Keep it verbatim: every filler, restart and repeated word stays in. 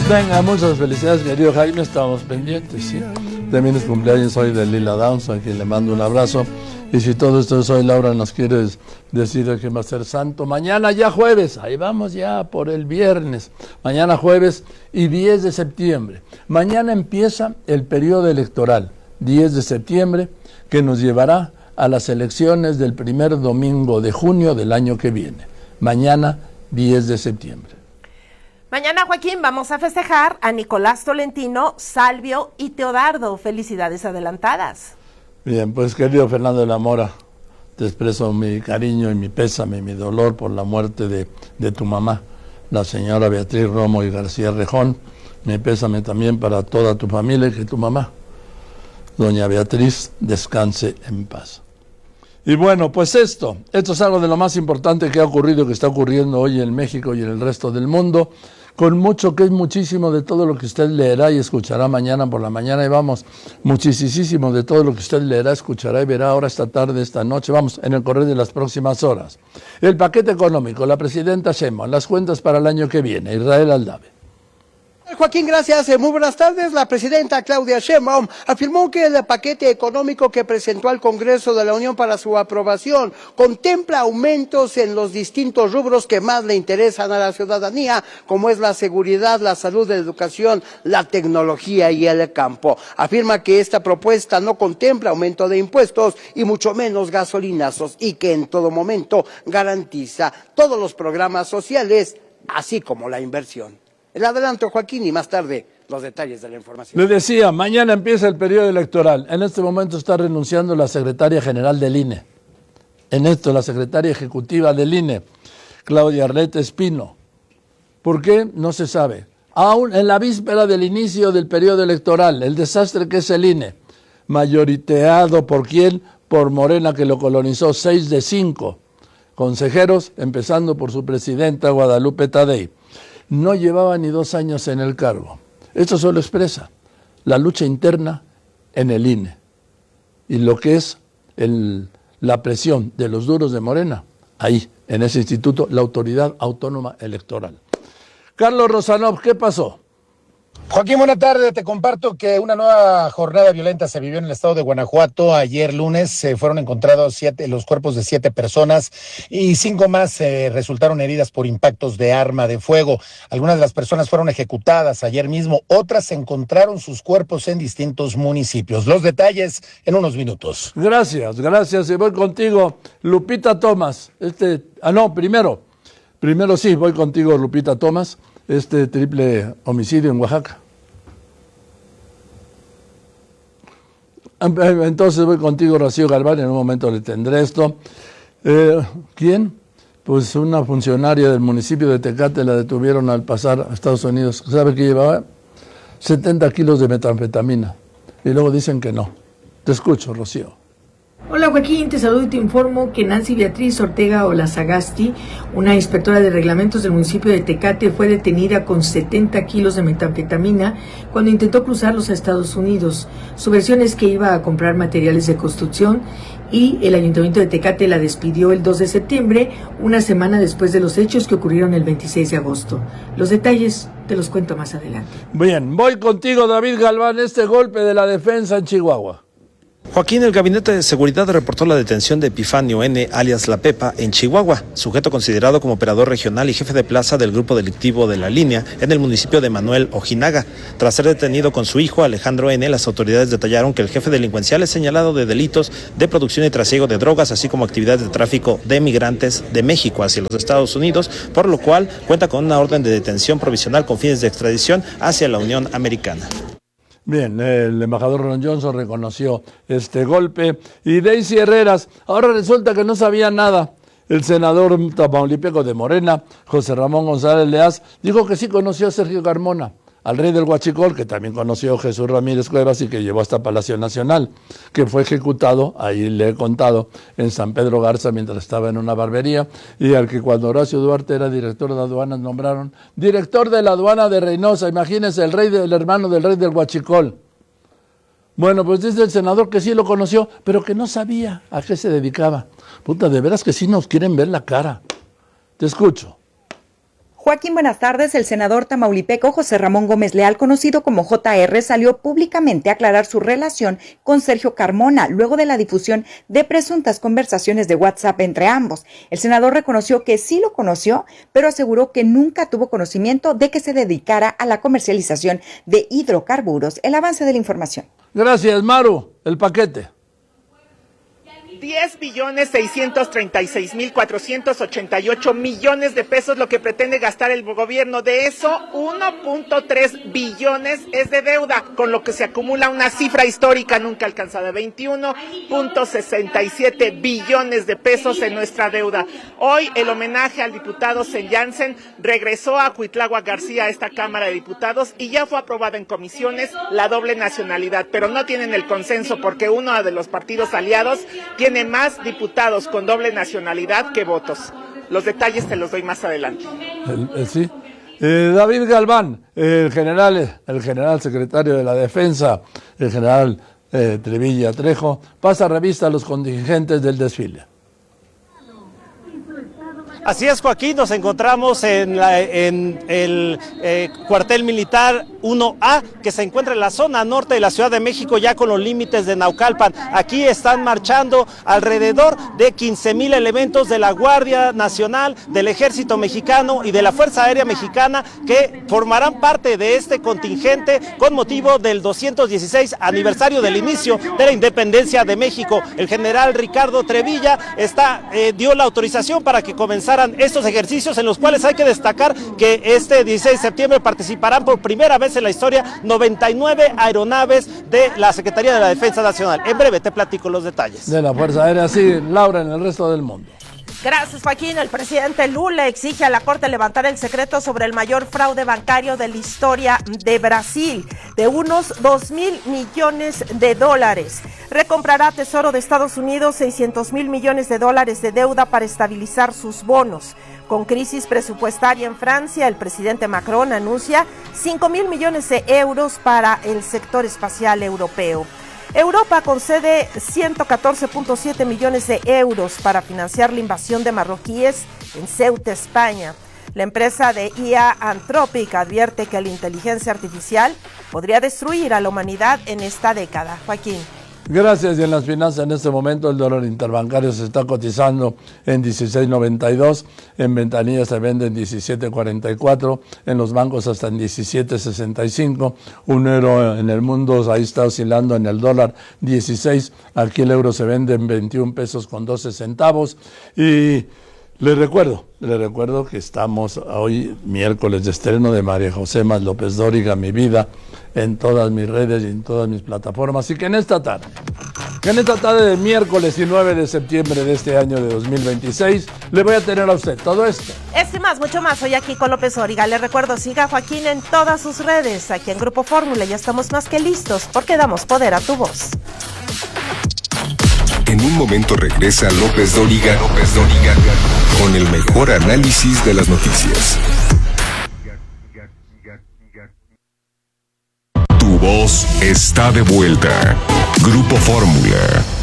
Venga, muchas felicidades, querido Jaime, estamos pendientes, ¿sí? También es cumpleaños hoy de Lila Downs, a quien le mando un abrazo. Y si todo esto es hoy, Laura, nos quiere decir que va a ser santo. Mañana ya jueves, ahí vamos ya por el viernes. Mañana jueves y diez de septiembre. Mañana empieza el periodo electoral, diez de septiembre, que nos llevará a las elecciones del primer domingo de junio del año que viene. Mañana, diez de septiembre. Mañana, Joaquín, vamos a festejar a Nicolás Tolentino, Salvio y Teodardo. Felicidades adelantadas. Bien, pues querido Fernando de la Mora, te expreso mi cariño y mi pésame y mi dolor por la muerte de, de tu mamá, la señora Beatriz Romo y García Rejón. Mi pésame también para toda tu familia y que tu mamá, doña Beatriz, descanse en paz. Y bueno, pues esto, esto es algo de lo más importante que ha ocurrido, que está ocurriendo hoy en México y en el resto del mundo, con mucho que es muchísimo de todo lo que usted leerá y escuchará mañana por la mañana, y vamos, muchísimo de todo lo que usted leerá, escuchará y verá ahora esta tarde, esta noche, vamos, en el correr de las próximas horas. El paquete económico, la presidenta Sheinbaum, las cuentas para el año que viene, Israel Aldave. Joaquín, gracias. Muy buenas tardes. La presidenta Claudia Sheinbaum afirmó que el paquete económico que presentó al Congreso de la Unión para su aprobación contempla aumentos en los distintos rubros que más le interesan a la ciudadanía, como es la seguridad, la salud, la educación, la tecnología y el campo. Afirma que esta propuesta no contempla aumento de impuestos y mucho menos gasolinazos, y que en todo momento garantiza todos los programas sociales, así como la inversión. El adelanto, Joaquín, y más tarde los detalles de la información. Le decía, mañana empieza el periodo electoral. En este momento está renunciando la secretaria general del I N E. En esto, la secretaria ejecutiva del I N E, Claudia Arlette Espino. ¿Por qué? No se sabe. Aún en la víspera del inicio del periodo electoral, el desastre que es el I N E, mayoriteado por quién, por Morena, que lo colonizó, seis de cinco consejeros, empezando por su presidenta Guadalupe Tadei. No llevaba ni dos años en el cargo. Esto solo expresa la lucha interna en el I N E y lo que es el, la presión de los duros de Morena, ahí, en ese instituto, la Autoridad Autónoma Electoral. Carlos Rosanov, ¿qué pasó? Joaquín, buena tarde. Te comparto que una nueva jornada violenta se vivió en el estado de Guanajuato. Ayer lunes se eh, fueron encontrados siete, los cuerpos de siete personas y cinco más eh, resultaron heridas por impactos de arma de fuego. Algunas de las personas fueron ejecutadas ayer mismo, otras encontraron sus cuerpos en distintos municipios. Los detalles en unos minutos. Gracias, gracias. Y voy contigo, Lupita Tomás. Este, ah, no, primero, primero sí, voy contigo, Lupita Tomás. Este triple homicidio en Oaxaca. Entonces voy contigo, Rocío Galván, en un momento le tendré esto. Eh, ¿Quién? Pues una funcionaria del municipio de Tecate la detuvieron al pasar a Estados Unidos. ¿Sabe qué llevaba? setenta kilos de metanfetamina. Y luego dicen que no. Te escucho, Rocío. Hola Joaquín, te saludo y te informo que Nancy Beatriz Ortega Olazagasti, una inspectora de reglamentos del municipio de Tecate, fue detenida con setenta kilos de metanfetamina cuando intentó cruzarlos a Estados Unidos. Su versión es que iba a comprar materiales de construcción y el ayuntamiento de Tecate la despidió el dos de septiembre, una semana después de los hechos que ocurrieron el veintiséis de agosto. Los detalles te los cuento más adelante. Bien, voy contigo, David Galván, este golpe de la defensa en Chihuahua. Joaquín, el Gabinete de Seguridad reportó la detención de Epifanio N., alias La Pepa, en Chihuahua, sujeto considerado como operador regional y jefe de plaza del grupo delictivo de La Línea en el municipio de Manuel Ojinaga. Tras ser detenido con su hijo, Alejandro N., las autoridades detallaron que el jefe delincuencial es señalado de delitos de producción y trasiego de drogas, así como actividades de tráfico de migrantes de México hacia los Estados Unidos, por lo cual cuenta con una orden de detención provisional con fines de extradición hacia la Unión Americana. Bien, el embajador Ron Johnson reconoció este golpe. Y Daisy Herreras, ahora resulta que no sabía nada. El senador tamaulipeco de Morena, José Ramón González Leaz, dijo que sí conoció a Sergio Carmona, al rey del Huachicol, que también conoció a Jesús Ramírez Cuevas y que llevó hasta Palacio Nacional, que fue ejecutado, ahí le he contado, en San Pedro Garza mientras estaba en una barbería, y al que cuando Horacio Duarte era director de aduanas nombraron director de la aduana de Reynosa. Imagínense, el rey del hermano del rey del Huachicol. Bueno, pues dice el senador que sí lo conoció, pero que no sabía a qué se dedicaba. Puta, de veras que sí nos quieren ver la cara. Te escucho. Joaquín, buenas tardes. El senador tamaulipeco José Ramón Gómez Leal, conocido como J R, salió públicamente a aclarar su relación con Sergio Carmona luego de la difusión de presuntas conversaciones de WhatsApp entre ambos. El senador reconoció que sí lo conoció, pero aseguró que nunca tuvo conocimiento de que se dedicara a la comercialización de hidrocarburos. El avance de la información. Gracias, Maru. El paquete. diez billones seiscientos treinta y seis mil cuatrocientos ochenta y ocho millones de pesos lo que pretende gastar el gobierno. De eso, uno punto tres billones es de deuda, con lo que se acumula una cifra histórica nunca alcanzada, veintiuno punto sesenta y siete billones de pesos en nuestra deuda. Hoy el homenaje al diputado Sen Jansen regresó a Cuitláhuac García, a esta Cámara de Diputados, y ya fue aprobada en comisiones la doble nacionalidad, pero no tienen el consenso porque uno de los partidos aliados tiene tiene más diputados con doble nacionalidad que votos. Los detalles te los doy más adelante. El, el, sí. Eh, David Galván, el general, el general secretario de la Defensa, el general eh, Trevilla Trejo, pasa revista a los contingentes del desfile. Así es, Joaquín, nos encontramos en, la, en el eh, cuartel militar uno A, que se encuentra en la zona norte de la Ciudad de México, ya con los límites de Naucalpan. Aquí están marchando alrededor de quince mil elementos de la Guardia Nacional, del Ejército Mexicano y de la Fuerza Aérea Mexicana, que formarán parte de este contingente con motivo del doscientos dieciséis aniversario del inicio de la independencia de México. El general Ricardo Trevilla está, eh, dio la autorización para que comenzaran estos ejercicios, en los cuales hay que destacar que este dieciséis de septiembre participarán por primera vez en la historia noventa y nueve aeronaves de la Secretaría de la Defensa Nacional. En breve te platico los detalles. De la Fuerza Aérea, sí, Laura, en el resto del mundo. Gracias, Joaquín. El presidente Lula exige a la Corte levantar el secreto sobre el mayor fraude bancario de la historia de Brasil, de unos dos mil millones de dólares. Recomprará Tesoro de Estados Unidos seiscientos mil millones de dólares de deuda para estabilizar sus bonos. Con crisis presupuestaria en Francia, el presidente Macron anuncia cinco mil millones de euros para el sector espacial europeo. Europa concede ciento catorce punto siete millones de euros para financiar la invasión de marroquíes en Ceuta, España. La empresa de I A Anthropic advierte que la inteligencia artificial podría destruir a la humanidad en esta década. Joaquín. Gracias. Y en las finanzas, en este momento el dólar interbancario se está cotizando en dieciséis noventa y dos, en ventanilla se vende en diecisiete cuarenta y cuatro, en los bancos hasta en diecisiete sesenta y cinco, un euro en el mundo ahí está oscilando en el dólar dieciséis, aquí el euro se vende en veintiún pesos con doce centavos. Y les recuerdo, les recuerdo que estamos hoy miércoles de estreno de María José Más López Dóriga, Mi Vida, en todas mis redes y en todas mis plataformas. Así que en esta tarde, que en esta tarde de miércoles y nueve de septiembre de este año de dos mil veintiséis, le voy a tener a usted todo esto. Este y más, mucho más, hoy aquí con López Dóriga. Le recuerdo, siga a Joaquín en todas sus redes. Aquí en Grupo Fórmula ya estamos más que listos porque damos poder a tu voz. En un momento regresa López Dóriga, López Dóriga, con el mejor análisis de las noticias. Tu voz está de vuelta. Grupo Fórmula.